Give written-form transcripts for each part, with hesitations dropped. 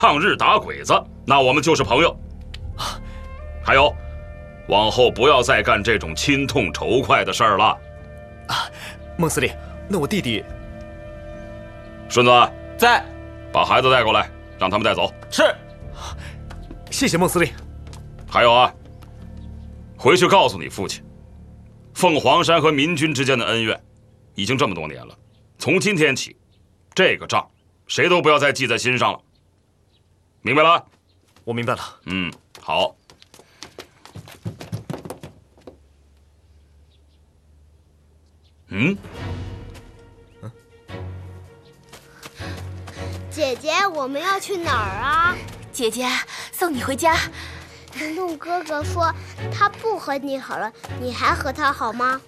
抗日打鬼子，那我们就是朋友。还有，往后不要再干这种亲痛仇快的事儿了。 孟司令，那我弟弟…… 顺子在， 把孩子带过来，让他们带走。 是。 谢谢孟司令。 还有啊，回去告诉你父亲，凤凰山和民军之间的恩怨，已经这么多年了。从今天起，这个账谁都不要再记在心上了。明白了？ 我明白了。 好。 姐姐，我们要去哪儿啊？ 姐姐送你回家。 彤彤哥哥说他不和你好了，你还和他好吗？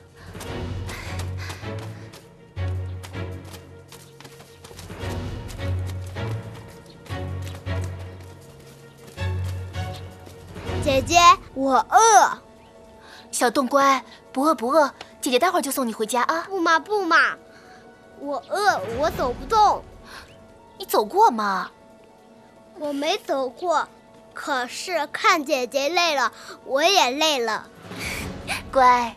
姐姐，我饿。 小洞乖，不饿不饿，姐姐待会儿就送你回家啊。 不嘛不嘛，我饿，我走不动。 你走过吗？ 我没走过，可是看姐姐累了，我也累了。 乖。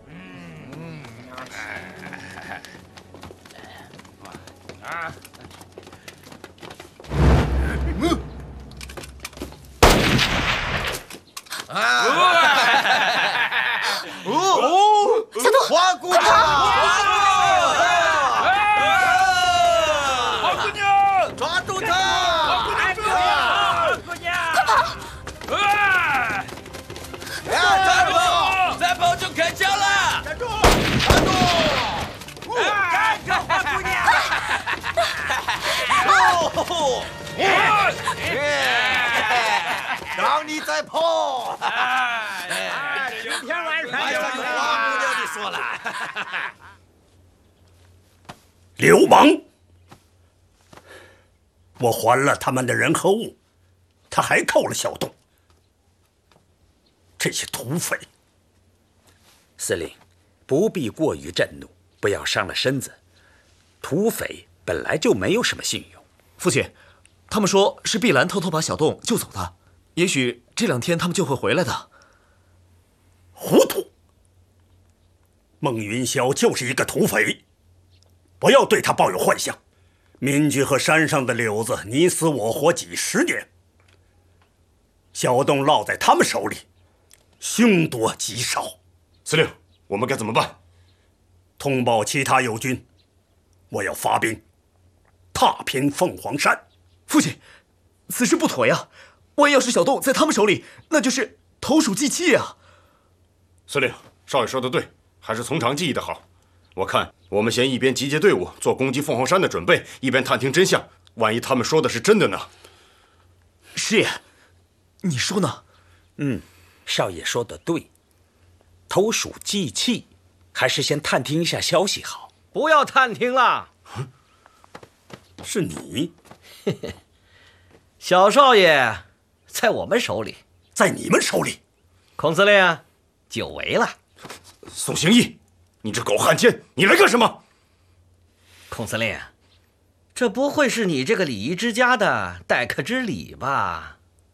小洞， 花姑娘， 花姑娘， 抓住他！ 花姑娘， 快跑！ 站住！再跑就开枪了！ 站住！ 站住！ 站住，花姑娘！ 让你再跑！ 今天晚上哎呀，花姑娘，你说了。 流氓！我还了他们的人和物，他还扣了小洞。这些土匪！ 司令，不必过于震怒，不要伤了身子。土匪本来就没有什么信用。 父亲，他们说是碧兰偷偷把小洞救走的，也许这2天他们就会回来的。 糊涂！孟云霄就是一个土匪，不要对他抱有幻想。民居和山上的柳子你死我活几10年，小洞落在他们手里，凶多吉少。 司令，我们该怎么办？ 通报其他友军，我要发兵踏平凤凰山。 父亲，此事不妥呀！万一要是小洞在他们手里，那就是投鼠忌器啊！ 司令，少爷说的对，还是从长计议的好。我看我们先一边集结队伍做攻击凤凰山的准备，一边探听真相。万一他们说的是真的呢？ 师爷，你说呢？ 少爷说的对，投鼠忌器，还是先探听一下消息好。 不要探听了。 是你？ 小少爷在我们手里， 在你们手里。 孔司令，久违了。 宋行义，你这狗汉奸，你来干什么？ 孔司令，这不会是你这个礼仪之家的待客之礼吧？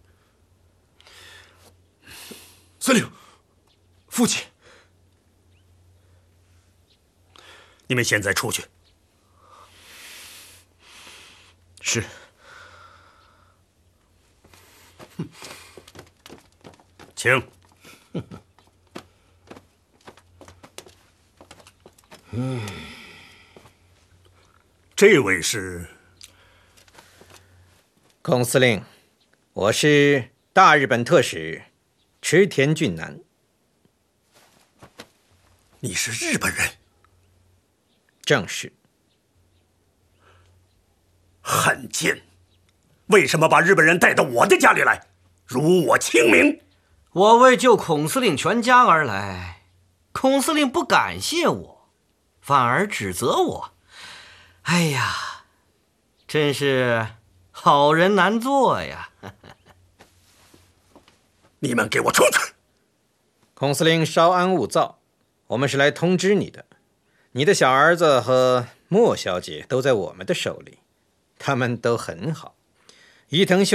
司令， 父亲， 你们现在出去。 是。 请。这位是？ 孔司令，我是大日本特使池田俊男。 你是日本人？ 正是。 汉奸！为什么把日本人带到我的家里来，辱我清明？ 我为救孔司令全家而来，孔司令不感谢我，反而指责我。哎呀，真是好人难做呀！ 你们给我出去！ 孔司令稍安勿躁，我们是来通知你的。你的小儿子和莫小姐都在我们的手里，他们都很好， 伊藤秀